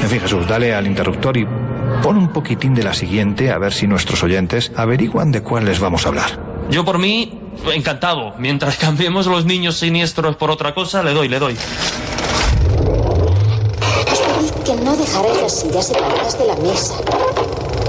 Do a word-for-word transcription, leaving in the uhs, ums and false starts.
En fin, Jesús, dale al interruptor y pon un poquitín de la siguiente a ver si nuestros oyentes averiguan de cuál les vamos a hablar. Yo por mí, encantado. Mientras cambiemos los niños siniestros por otra cosa, le doy, le doy. Os pedí que no dejarais las sillas separadas de la mesa.